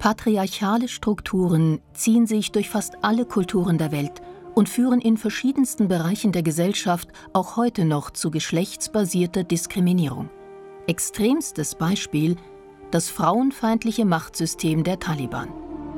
Patriarchale Strukturen ziehen sich durch fast alle Kulturen der Welt und führen in verschiedensten Bereichen der Gesellschaft auch heute noch zu geschlechtsbasierter Diskriminierung. Extremstes Beispiel: das frauenfeindliche Machtsystem der Taliban.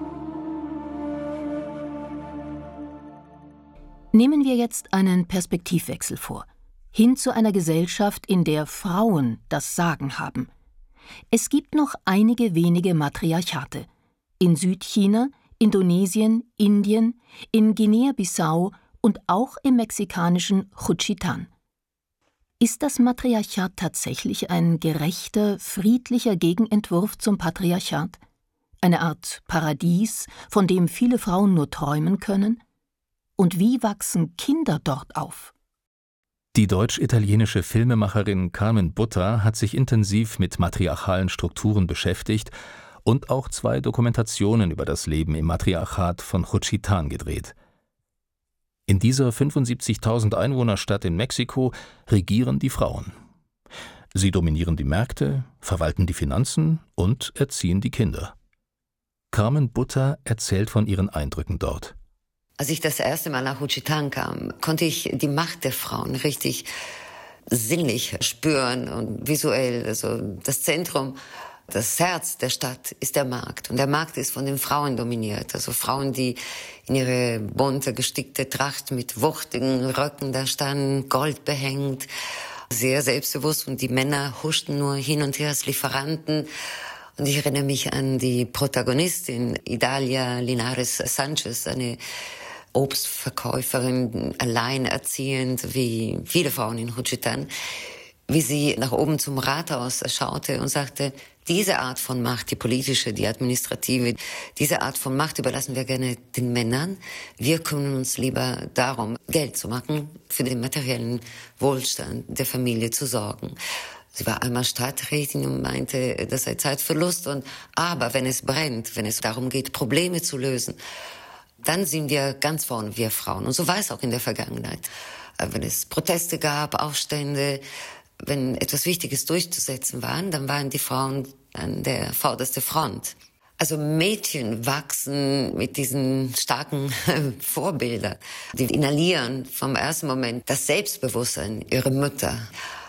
Nehmen wir jetzt einen Perspektivwechsel vor, hin zu einer Gesellschaft, in der Frauen das Sagen haben. Es gibt noch einige wenige Matriarchate. In Südchina, Indonesien, Indien, in Guinea-Bissau und auch im mexikanischen Juchitán. Ist das Matriarchat tatsächlich ein gerechter, friedlicher Gegenentwurf zum Patriarchat? Eine Art Paradies, von dem viele Frauen nur träumen können? Und wie wachsen Kinder dort auf? Die deutsch-italienische Filmemacherin Carmen Butter hat sich intensiv mit matriarchalen Strukturen beschäftigt und auch 2 Dokumentationen über das Leben im Matriarchat von Juchitán gedreht. In dieser 75.000 Einwohnerstadt in Mexiko regieren die Frauen. Sie dominieren die Märkte, verwalten die Finanzen und erziehen die Kinder. Carmen Butter erzählt von ihren Eindrücken dort. Als ich das erste Mal nach Juchitán kam, konnte ich die Macht der Frauen richtig sinnlich spüren und visuell. Also das Zentrum, das Herz der Stadt ist der Markt. Und der Markt ist von den Frauen dominiert. Also Frauen, die in ihre bunte, gestickte Tracht mit wuchtigen Röcken da standen, Gold behängt, sehr selbstbewusst. Und die Männer huschten nur hin und her als Lieferanten. Und ich erinnere mich an die Protagonistin, Idalia Linares Sanchez, eine Obstverkäuferin, alleinerziehend wie viele Frauen in Juchitán, wie sie nach oben zum Rathaus schaute und sagte, diese Art von Macht, die politische, die administrative, diese Art von Macht überlassen wir gerne den Männern. Wir kümmern uns lieber darum, Geld zu machen, für den materiellen Wohlstand der Familie zu sorgen. Sie war einmal Stadträtin und meinte, das sei Zeitverlust. Aber wenn es brennt, wenn es darum geht, Probleme zu lösen, dann sind wir ganz vorne, wir Frauen. Und so war es auch in der Vergangenheit. Wenn es Proteste gab, Aufstände, wenn etwas Wichtiges durchzusetzen war, dann waren die Frauen an der vordersten Front. Also Mädchen wachsen mit diesen starken Vorbildern. Die inhalieren vom ersten Moment das Selbstbewusstsein ihrer Mütter.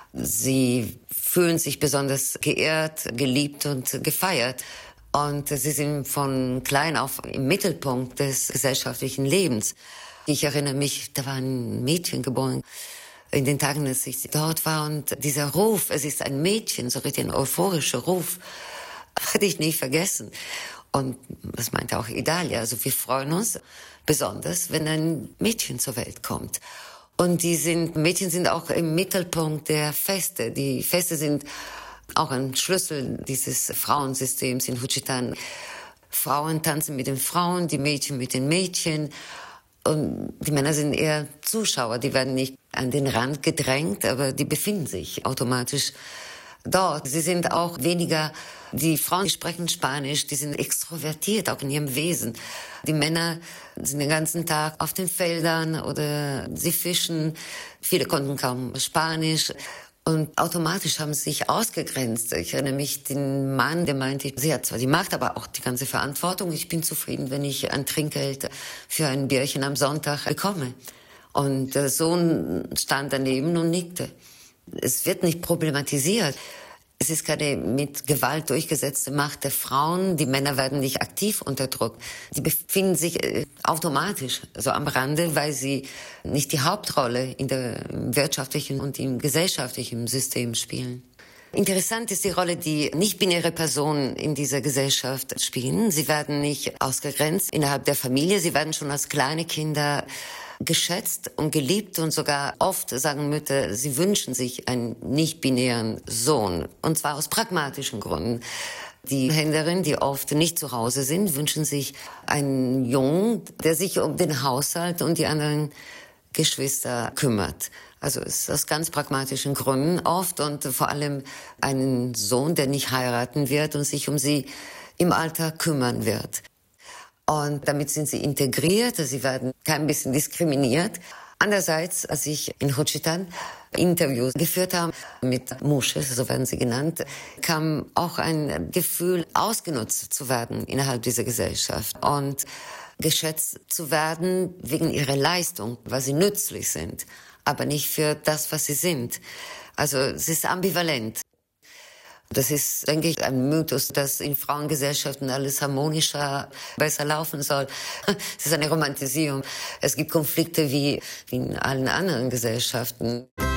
Sie fühlen sich besonders geehrt, geliebt und gefeiert. Und sie sind von klein auf im Mittelpunkt des gesellschaftlichen Lebens. Ich erinnere mich, da war ein Mädchen geboren, in den Tagen, als ich dort war. Und dieser Ruf, es ist ein Mädchen, so richtig ein euphorischer Ruf, hatte ich nie vergessen. Und das meinte auch Idalia. Also wir freuen uns besonders, wenn ein Mädchen zur Welt kommt. Und Mädchen sind auch im Mittelpunkt der Feste. Die Feste sind auch ein Schlüssel dieses Frauensystems in Juchitán. Frauen tanzen mit den Frauen, die Mädchen mit den Mädchen. Und die Männer sind eher Zuschauer, die werden nicht an den Rand gedrängt, aber die befinden sich automatisch dort. Sie sind auch weniger, die Frauen, die sprechen Spanisch, die sind extrovertiert, auch in ihrem Wesen. Die Männer sind den ganzen Tag auf den Feldern oder sie fischen. Viele konnten kaum Spanisch. Und automatisch haben sie sich ausgegrenzt. Ich erinnere mich, den Mann, der meinte, sie hat zwar die Macht, aber auch die ganze Verantwortung. Ich bin zufrieden, wenn ich ein Trinkgeld für ein Bierchen am Sonntag bekomme. Und der Sohn stand daneben und nickte. Es wird nicht problematisiert. Es ist keine mit Gewalt durchgesetzte Macht der Frauen. Die Männer werden nicht aktiv unterdrückt. Die befinden sich automatisch so am Rande, weil sie nicht die Hauptrolle in der wirtschaftlichen und im gesellschaftlichen System spielen. Interessant ist die Rolle, die nicht-binäre Personen in dieser Gesellschaft spielen. Sie werden nicht ausgegrenzt innerhalb der Familie. Sie werden schon als kleine Kinder geschätzt und geliebt und sogar oft sagen Mütter, sie wünschen sich einen nicht-binären Sohn. Und zwar aus pragmatischen Gründen. Die Händlerinnen, die oft nicht zu Hause sind, wünschen sich einen Jungen, der sich um den Haushalt und die anderen Geschwister kümmert. Also es ist aus ganz pragmatischen Gründen oft und vor allem einen Sohn, der nicht heiraten wird und sich um sie im Alter kümmern wird. Und damit sind sie integriert, sie werden kein bisschen diskriminiert. Andererseits, als ich in Juchitán Interviews geführt haben mit Musches, so werden sie genannt, kam auch ein Gefühl, ausgenutzt zu werden innerhalb dieser Gesellschaft und geschätzt zu werden wegen ihrer Leistung, weil sie nützlich sind, aber nicht für das, was sie sind. Also es ist ambivalent. Das ist, denke ich, ein Mythos, dass in Frauengesellschaften alles harmonischer, besser laufen soll. Es ist eine Romantisierung. Es gibt Konflikte wie in allen anderen Gesellschaften.